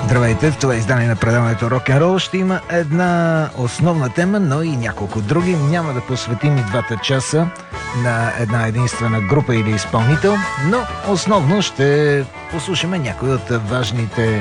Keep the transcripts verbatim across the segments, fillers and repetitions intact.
Здравейте, в това издание на предаването Рок-н-рол ще има една основна тема, но и няколко други. Няма да посветим и двата часа на една единствена група или изпълнител, но основно ще послушаме някои от важните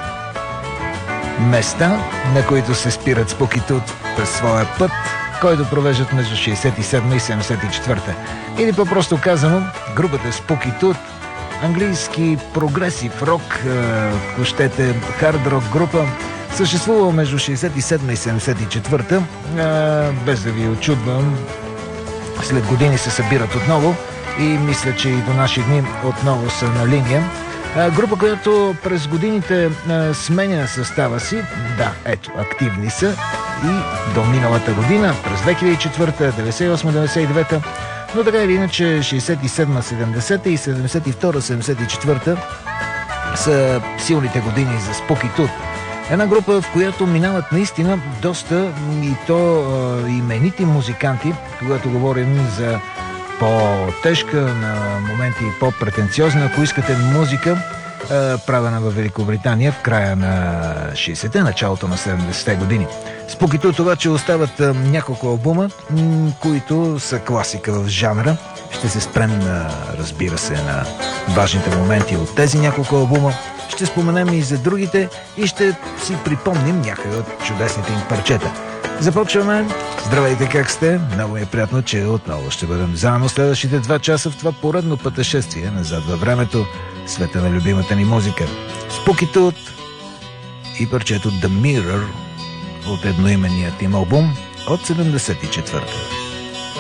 места, на които се спират Spooky Tooth през своя път, който провеждат между шейсет и седма и седемдесет и четвърта. Или по-просто казано, групата Spooky Tooth, английски прогресив рок, ако щете хард рок група, съществува между шейсет и седма и седемдесет и четвърта. Без да ви очудвам, след години се събират отново и мисля, че и до наши дни отново са на линия. Група, която през годините сменя състава си, да, ето, активни са и до миналата година, през две хиляди и четвърта, деветдесет и осма деветдесет и девета, но така или иначе шейсет и седма седемдесета и седемдесет и втора седемдесет и четвърта са силните години за Spooky Tooth. Една група, в която минават наистина доста и то е, именити музиканти, когато говорим за по-тежка, на моменти по-претенциозна, ако искате, музика, е, правена в Великобритания в края на шейсетте, началото на седемдесетте години. Spooky Tooth обаче остават е, няколко албума, м- които са класика в жанра. Ще се спрем, на, разбира се, на важните моменти от тези няколко албума. Ще споменем и за другите и ще си припомним някои от чудесните им парчета. Започваме. Здравейте, как сте? Много ми е приятно, че отново ще бъдем заедно следващите два часа в това поредно пътешествие назад във времето, света на любимата ни музика. Spooky Tooth и парчето The Mirror от едноименният им албум от седемдесет и четвърта.